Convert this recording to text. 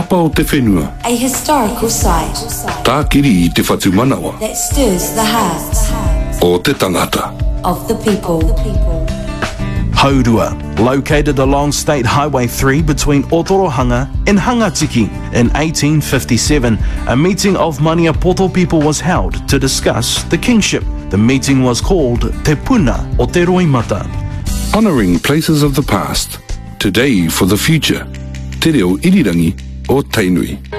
Tapa o te whenua. A historical site Tākiri I te whatu manawa. that stirs the hearts O te tangata. of the people. Haurua, located along State Highway 3 between Otorohanga and Hangatiki in 1857, a meeting of Maniapoto people was held to discuss the kingship. The meeting was called Te Puna o Te Roimata. Honouring places of the past, today for the future. Te reo irirangi o Tainui.